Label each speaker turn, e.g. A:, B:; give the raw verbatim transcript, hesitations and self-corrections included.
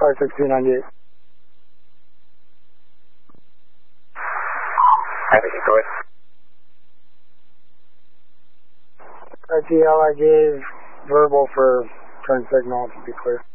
A: five six two ninety-eight.
B: I think it's good.
A: R T L, I gave verbal for turn signal to be clear.